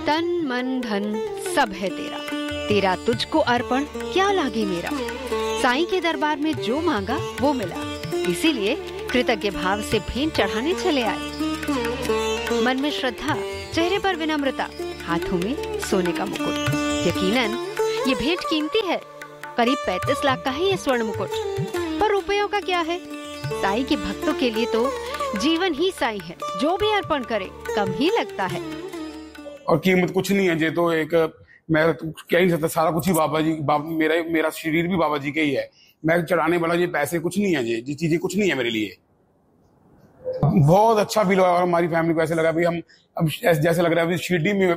तन मन धन सब है तेरा, तेरा तुझको अर्पण क्या लागे मेरा। साईं के दरबार में जो मांगा वो मिला, इसीलिए कृतज्ञ भाव से भेंट चढ़ाने चले आए। मन में श्रद्धा, चेहरे पर विनम्रता, हाथों में सोने का मुकुट। यकीनन ये भेंट कीमती है, करीब 35 लाख का है ये स्वर्ण मुकुट। पर रुपयों का क्या है, साईं के भक्तों के लिए तो जीवन ही साईं है, जो भी अर्पण करे कम ही लगता है। और कीमत कुछ नहीं है, ये तो एक मैं कह नहीं सकता, सारा कुछ ही बाबा जी, मेरा शरीर भी बाबा जी का ही है। मैं चढ़ाने वाला ये पैसे कुछ नहीं है, ये चीजें कुछ नहीं है मेरे लिए। बहुत अच्छा फील हुआ और हमारी फैमिली को ऐसे लगा भी हम अब जैसे लग रहा है शिरडी में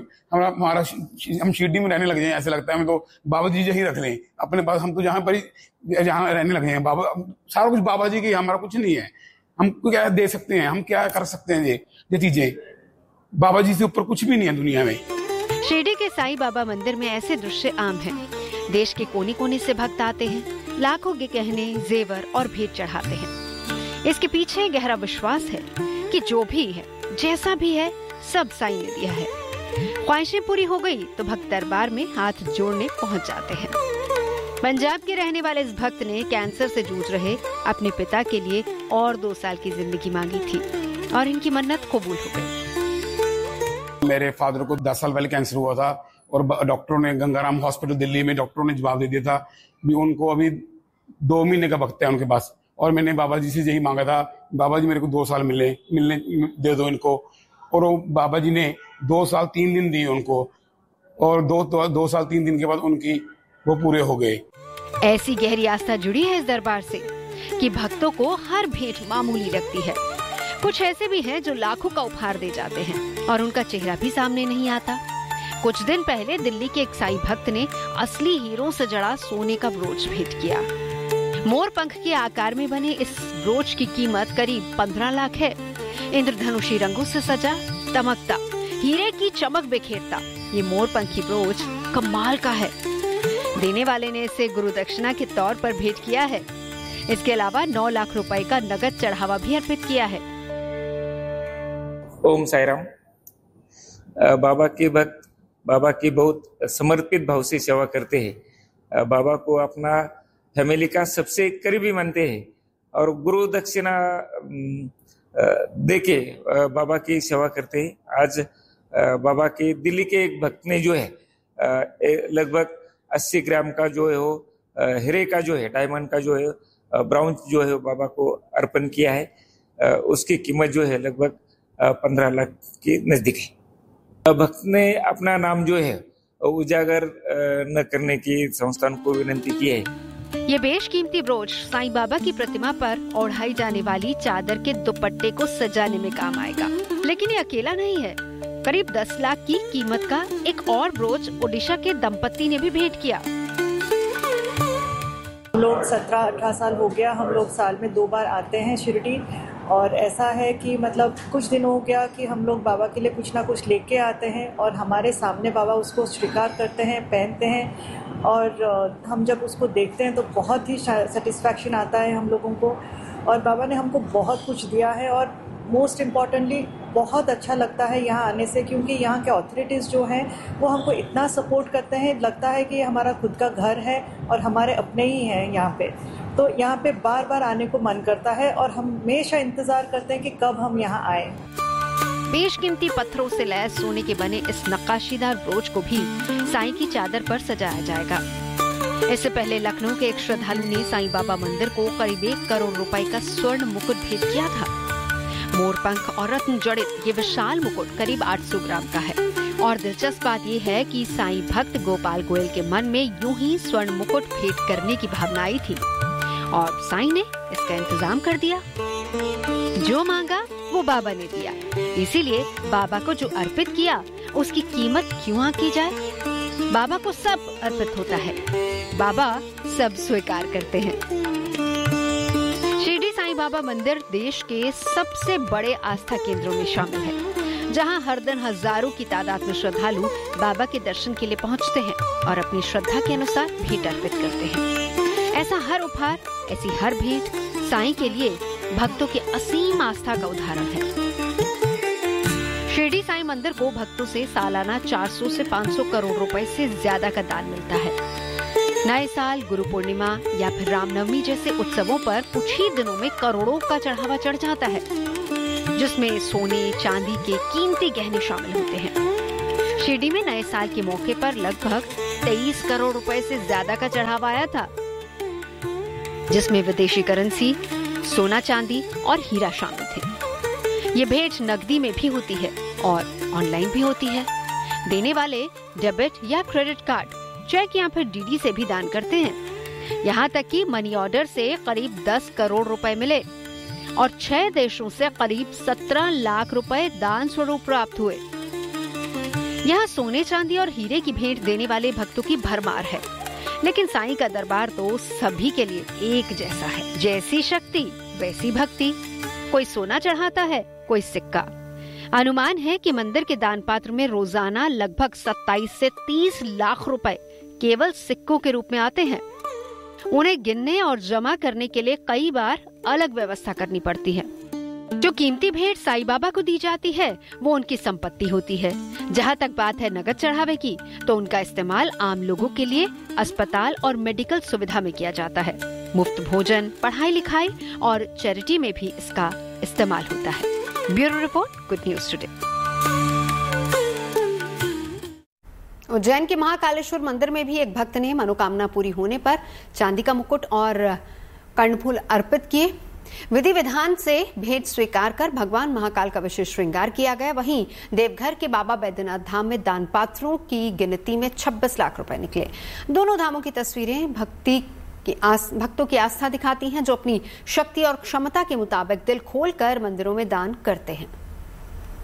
हम शिरडी में रहने लग जाए, ऐसे लगता है हमें तो बाबा जी ही रख लें अपने पास। हम तो जहाँ रहने लगे हैं, बाबा सारा कुछ बाबा जी की, हमारा कुछ नहीं है। हम क्या दे सकते हैं, हम क्या कर सकते हैं, ये चीजें बाबा जी से ऊपर कुछ भी नहीं है दुनिया में। शिरडी के साईं बाबा मंदिर में ऐसे दृश्य आम हैं। देश के कोने कोने से भक्त आते हैं, लाखों के गहने, जेवर और भेंट चढ़ाते हैं। इसके पीछे गहरा विश्वास है कि जो भी है, जैसा भी है, सब साईं ने दिया है। ख्वाहिशें पूरी हो गई तो भक्त दरबार में हाथ जोड़ने पहुंच जाते हैं। पंजाब के रहने वाले इस भक्त ने कैंसर से जूझ रहे अपने पिता के लिए और 2 साल की जिंदगी मांगी थी और इनकी मन्नत कबूल हो गई। मेरे फादर को 10 साल पहले कैंसर हुआ था और डॉक्टरों ने, गंगाराम हॉस्पिटल दिल्ली में डॉक्टरों ने जवाब दे दिया था कि उनको अभी 2 महीने का वक्त है उनके पास। और मैंने बाबा जी से यही मांगा था, बाबा जी मेरे को 2 साल मिलने दे दो इनको। और वो बाबा जी ने 2 साल 3 दिन दिए उनको, और 2 साल 3 दिन के बाद उनकी वो पूरे हो गए। ऐसी गहरी आस्था जुड़ी है इस दरबार से कि भक्तों को हर भेंट मामूली लगती है। कुछ ऐसे भी हैं जो लाखों का उपहार दे जाते हैं और उनका चेहरा भी सामने नहीं आता। कुछ दिन पहले दिल्ली के एक साईं भक्त ने असली हीरों से जड़ा सोने का ब्रोच भेंट किया। मोर पंख के आकार में बने इस ब्रोच की कीमत करीब 15 लाख है। इंद्रधनुषी रंगों से सजा, चमकता, हीरे की चमक बिखेरता ये मोर पंखी ब्रोच कमाल का है। देने वाले ने इसे गुरु दक्षिणा के तौर पर भेंट किया है। इसके अलावा 9 लाख रुपए का नगद चढ़ावा भी अर्पित किया है। ओम साई राम। बाबा के भक्त बाबा की बहुत समर्पित भाव से सेवा करते हैं। बाबा को अपना फैमिली का सबसे करीबी मानते हैं और गुरु दक्षिणा देके बाबा की सेवा करते हैं। आज बाबा के दिल्ली के एक भक्त ने जो है लगभग 80 ग्राम का जो है वो हीरे का जो है, डायमंड का जो है ब्राउन जो है बाबा को अर्पण किया है। उसकी कीमत जो है लगभग 15 लाख के नजदीक है। भक्त ने अपना नाम जो है उजागर न करने की संस्थान को विनती की है। ये बेशकीमती ब्रोच साईं बाबा की प्रतिमा पर ओढ़ाई जाने वाली चादर के दुपट्टे को सजाने में काम आएगा। लेकिन ये अकेला नहीं है। करीब 10 लाख की कीमत का एक और ब्रोच ओडिशा के दंपति ने भी भेंट किया। हम लोग 17-18 साल हो गया, हम लोग साल में 2 बार आते हैं शिरडी। और ऐसा है कि मतलब कुछ दिन हो गया कि हम लोग बाबा के लिए कुछ ना कुछ लेके आते हैं और हमारे सामने बाबा उसको स्वीकार करते हैं, पहनते हैं। और हम जब उसको देखते हैं तो बहुत ही सेटिस्फैक्शन आता है हम लोगों को। और बाबा ने हमको बहुत कुछ दिया है और मोस्ट इम्पॉर्टेंटली बहुत अच्छा लगता है यहाँ आने से, क्योंकि यहाँ के अथॉरिटीज़ जो हैं वो हमको इतना सपोर्ट करते हैं, लगता है कि हमारा खुद का घर है और हमारे अपने ही हैं यहाँ पे। तो यहाँ पे बार बार आने को मन करता है और हम हमेशा इंतज़ार करते हैं कि कब हम यहाँ आए। बेशकीमती पत्थरों से लैस सोने के बने इस नक्काशीदार ब्रोच को भी साईं की चादर पर सजाया जाएगा। इससे पहले लखनऊ के एक श्रद्धालु ने साईं बाबा मंदिर को करीब 1 करोड़ रुपए का स्वर्ण मुकुट भेंट किया था। मोरपंख और रत्न जड़ित ये विशाल मुकुट करीब 800 ग्राम का है। और दिलचस्प बात ये है कि साईं भक्त गोपाल गोयल के मन में यूं ही स्वर्ण मुकुट भेंट करने की भावना आई थी और साईं ने इसका इंतजाम कर दिया। जो मांगा वो बाबा ने दिया, इसीलिए बाबा को जो अर्पित किया उसकी कीमत क्यों आंकी जाए। बाबा को सब अर्पित होता है, बाबा सब स्वीकार करते हैं। शिरडी साईं बाबा मंदिर देश के सबसे बड़े आस्था केंद्रों में शामिल है, जहां हर दिन हजारों की तादाद में श्रद्धालु बाबा के दर्शन के लिए पहुंचते हैं और अपनी श्रद्धा के अनुसार भेंट अर्पित करते हैं। ऐसा हर उपहार, ऐसी हर भेंट साईं के लिए भक्तों की असीम आस्था का उदाहरण है। शिरडी साईं मंदिर को भक्तों से सालाना 400 से 500 करोड़ रुपए से ज्यादा का दान मिलता है। नए साल, गुरु पूर्णिमा या फिर रामनवमी जैसे उत्सवों पर कुछ ही दिनों में करोड़ों का चढ़ावा चढ़ जाता है, जिसमें सोने चांदी के कीमती गहने शामिल होते हैं। शिरडी में नए साल के मौके पर लगभग 23 करोड़ रुपए से ज्यादा का चढ़ावा आया था, जिसमें विदेशी करेंसी, सोना चांदी और हीरा शामिल थे। ये भेंट नकदी में भी होती है और ऑनलाइन भी होती है। देने वाले डेबिट या क्रेडिट कार्ड, चेक या फिर डीडी से भी दान करते हैं। यहाँ तक कि मनी ऑर्डर से करीब 10 करोड़ रुपए मिले और 6 देशों से करीब 17 लाख रुपए दान स्वरूप प्राप्त हुए। यहाँ सोने चांदी और हीरे की भेंट देने वाले भक्तों की भरमार है, लेकिन साईं का दरबार तो सभी के लिए एक जैसा है। जैसी शक्ति वैसी भक्ति। कोई सोना चढ़ाता है, कोई सिक्का। अनुमान है कि मंदिर के दान पात्र में रोजाना लगभग 27 से 30 लाख रुपए केवल सिक्कों के रूप में आते हैं। उन्हें गिनने और जमा करने के लिए कई बार अलग व्यवस्था करनी पड़ती है। जो कीमती भेंट साईं बाबा को दी जाती है वो उनकी संपत्ति होती है। जहाँ तक बात है नगद चढ़ावे की, तो उनका इस्तेमाल आम लोगों के लिए अस्पताल और मेडिकल सुविधा में किया जाता है। मुफ्त भोजन, पढ़ाई लिखाई और चैरिटी में भी इसका इस्तेमाल होता है। Bureau report, good news today. Ujjain के महाकालेश्वर मंदिर में भी एक भक्त ने मनोकामना पूरी होने पर चांदी का मुकुट और कर्णफूल अर्पित किए। विधि विधान से भेंट स्वीकार कर भगवान महाकाल का विशेष श्रृंगार किया गया। वहीं देवघर के बाबा बैद्यनाथ धाम में दान पात्रों की गिनती में 26 लाख रुपए निकले। दोनों धामों की तस्वीरें भक्तों की आस्था दिखाती हैं, जो अपनी शक्ति और क्षमता के मुताबिक दिल खोलकर मंदिरों में दान करते हैं।